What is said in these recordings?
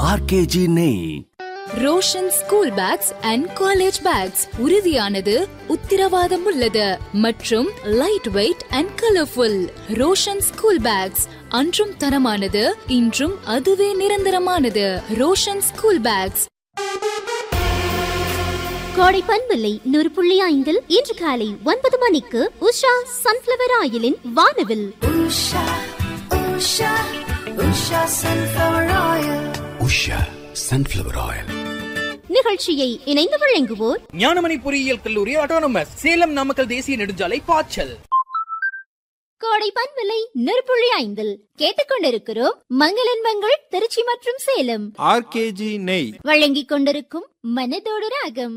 RKG நெய். Roshan school packs and college bags உறுதியானது, உத்திரவாதம் உள்ளது மற்றும் light weight and colourful. Roshan school packs அன்றும் தரமானது, இன்றும் அதுவே நிரந்தரமானது. Roshan school packs. கோடை பண்பில்லை 100.5 இன்று காலை 9 மணிக்கு உஷா சன்ஃபிளவர் ஆயிலின் வானவில். உஷா சன்ஃபிளவர் ஆயில் நிகழ்ச்சியை இணைந்து வழங்குவோர் ஞானமணி பொறியியல் கல்லூரி ஆட்டோனமஸ், சேலம் நாமக்கல் தேசிய நெடுஞ்சாலை பாய்ச்சல். கோடை பண்பில்லை 100.5 கேட்டுக்கொண்டிருக்கிறோம். மங்களன் மங்கள் திருச்சி மற்றும் சேலம் ஆர்கேஜி நெய் வழங்கிக் கொண்டிருக்கும் மனதோடு ராகம்.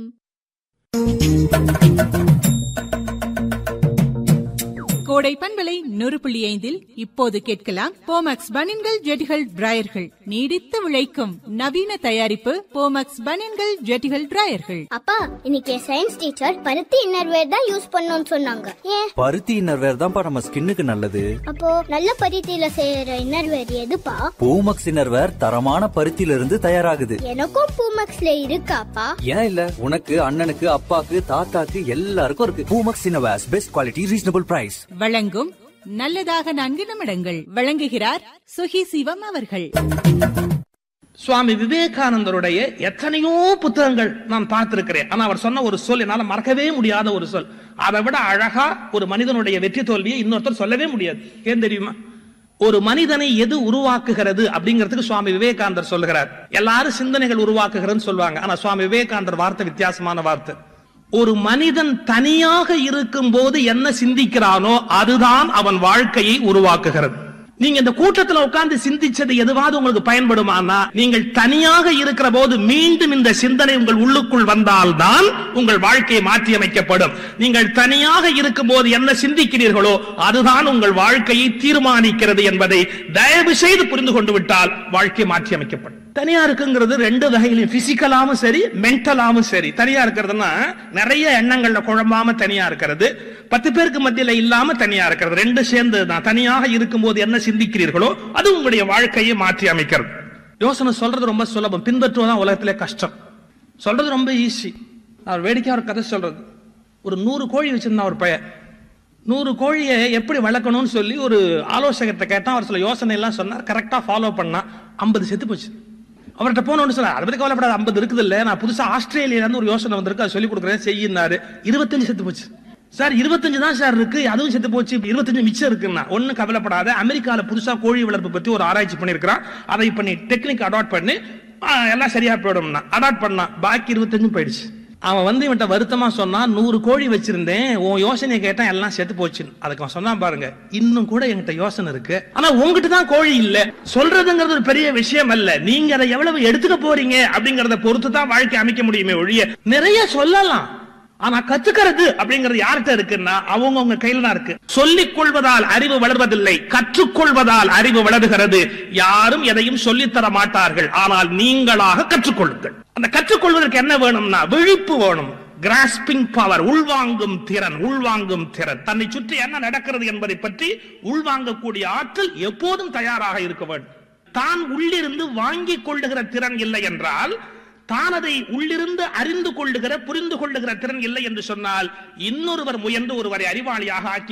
கோடை பண்பலை 100.5 இப்போது கேட்கலாம் போமக்ஸ் பனியன்கள் ஜெட்டிகள் டிராயர்கள். நீடித்து உழைக்கும் நவீன தயாரிப்பு போமக்ஸ் பனியன்கள் ஜெட்டிகள் டிராயர்கள். அப்பா, இன்னைக்கு சயின்ஸ் டீச்சர் பருத்தி இன்னர்வேர் தான் யூஸ் பண்ணணும்னு சொன்னாங்க. ஏன்? பருத்தி இன்னர்வேர் தான்ப்பா நம்ம ஸ்கின்னுக்கு நல்லது. அப்போ நல்ல பருத்தியில செய்யற இன்னர்வேர் எதுப்பா? பூமக்ஸ் இன்னர்வேர் தரமான பருத்தியில இருந்து தயாராகுது. எனக்கும் பூமக்ஸ்ல இருக்காப்பா? ஏன் இல்ல, உனக்கு அண்ணனுக்கு அப்பாக்கு தாத்தாக்கு எல்லாருக்கும் இருக்கு. Poomex innerwears best quality reasonable price. வழங்கும் நல்லதாக 4 நிமிடங்கள். வழங்குகிறார் சுகி சிவம் அவர்கள். சுவாமி விவேகானந்தருடைய எத்தனையோ புத்தகங்கள் நான் பார்த்திருக்கிறேன். ஆனா அவர் சொன்ன ஒரு சொல் என்னால மறக்கவே முடியாத ஒரு சொல். அதை விட அழகா ஒரு மனிதனுடைய வெற்றி தோல்வியை இன்னொருத்தர் சொல்லவே முடியாது. ஏன் தெரியுமா? ஒரு மனிதனை எது உருவாக்குகிறது அப்படிங்கிறதுக்கு சுவாமி விவேகானந்தர் சொல்லுகிறார். எல்லாரும் சிந்தனைகள் உருவாக்குகிறதுன்னு சொல்லுவாங்க. ஆனா சுவாமி விவேகானந்தர் வார்த்தை வித்தியாசமான வார்த்தை. ஒரு மனிதன் தனியாக இருக்கும் போது என்ன சிந்திக்கிறானோ அதுதான் அவன் வாழ்க்கையை உருவாக்குகிறது. நீங்க இந்த கூட்டத்தில் உட்கார்ந்து சிந்திச்சது எதுவாவது உங்களுக்கு பயன்படுமானா, நீங்கள் தனியாக இருக்கிற போது மீண்டும் இந்த சிந்தனை உங்கள் உள்ளுக்குள் வந்தால்தான் உங்கள் வாழ்க்கை மாற்றி அமைக்கப்படும். நீங்கள் தனியாக இருக்கும் போது என்ன சிந்திக்கிறீர்களோ அதுதான் உங்கள் வாழ்க்கையை தீர்மானிக்கிறது என்பதை தயவு செய்து புரிந்து கொண்டு விட்டால் வாழ்க்கை மாற்றி அமைக்கப்படும். தனியா இருக்குங்கிறது ரெண்டு வகையிலும், பிசிக்கலாவும் சரி மென்டலாவும் சரி. தனியா இருக்கிறதுனா நிறைய எண்ணங்கள்ல குழம்பாம தனியா இருக்கிறது, 10 பேருக்கு மத்தியில இல்லாம தனியா இருக்கிறது. ரெண்டு சேர்ந்து தான். தனியாக இருக்கும் போது என்ன சிந்திக்கிறீர்களோ அது உங்களுடைய வாழ்க்கையை மாற்றி அமைக்கிறது. யோசனை சொல்றது ரொம்ப சுலபம், பின்பற்றுவதான் உலகத்திலே கஷ்டம். சொல்றது ரொம்ப ஈஸி. அவர் வேடிக்கையா ஒரு கதை சொல்றது. ஒரு 100 கோழி வச்சிருந்தா ஒரு பையன். 100 கோழியை எப்படி வளர்க்கணும்னு சொல்லி ஒரு ஆலோசகத்தை கேட்டான். அவர் சில யோசனை எல்லாம் சொன்னார். கரெக்டா ஃபாலோ பண்ணா 50 செத்து போச்சு. அவர்கிட்ட போனோன்னு சொல்ல, அதை பத்தி கவலைப்படாது, 50 இருக்குது இல்ல, நான் புதுசா ஆஸ்திரேலியால இருந்து ஒரு யோசனை வந்திருக்கு, அதை சொல்லி கொடுக்குறேன் செய்யினாரு. 25 செத்து போச்சு. சார் 25 தான் சார் இருக்கு, அதுவும் செத்து போச்சு, 25 மிச்சம் இருக்குன்னா ஒன்னும் கவலைப்படாத. அமெரிக்கால புதுசா கோழி வளர்ப்பு பத்தி ஒரு ஆராய்ச்சி பண்ணிருக்கான். அதை பண்ணி டெக்னிக் அடாப்ட் பண்ணி எல்லாம் சரியா போயிடும்னா அடாப்ட் பண்ணா, பாக்கி 25 போயிடுச்சு. அவன் வந்து இவன்ட்ட வருத்தமா சொன்னான், 100 கோழி வச்சிருந்தேன், உன் யோசனையை கேட்டா எல்லாம் செத்து போச்சுன்னு. அதுக்கு அவன் சொன்னான், பாருங்க இன்னும் கூட என்கிட்ட யோசனை இருக்கு, ஆனா உங்ககிட்ட தான் கோழி இல்ல. சொல்றதுங்கிறது ஒரு பெரிய விஷயம் அல்ல, நீங்க அதை எவ்வளவு எடுத்துக்க போறீங்க அப்படிங்கறத பொறுத்து தான் வாழ்க்கை அமைக்க முடியுமே ஒழிய நிறைய சொல்லலாம். ஆனா கத்துக்கிறது அப்படிங்கிறது யார்கிட்ட இருக்குன்னா அவங்க கையில தான் இருக்கு. சொல்லிக் கொள்வதால் அறிவு வளர்வதில்லை, கற்றுக்கொள்வதால் அறிவு வளர்கிறது. யாரும் எதையும் சொல்லித்தர மாட்டார்கள், ஆனால் நீங்களாக கற்றுக்கொள்ளுங்கள். அந்த கற்றுக்கொள்வதற்கு என்ன வேணும்னா விழிப்பு வேணும். கிராஸ்பிங் பவர், உள்வாங்கும் திறன். உள்வாங்கும் திறன், தன்னை சுற்றி என்ன நடக்கிறது என்பதை பற்றி உள்வாங்கக்கூடிய ஆற்றல் எப்போதும் தயாராக இருக்க வேண்டும். தான் உள்ளிருந்து வாங்கிக் கொள்ளுகிற திறன் இல்லை என்றால், தான் அதை உள்ளிருந்து அறிந்து கொள்ளுகிற புரிந்து கொள்ளுகிற திறன் இல்லை என்று சொன்னால், இன்னொருவர் முயன்று ஒருவரை அறிவாளியாக ஆக்கி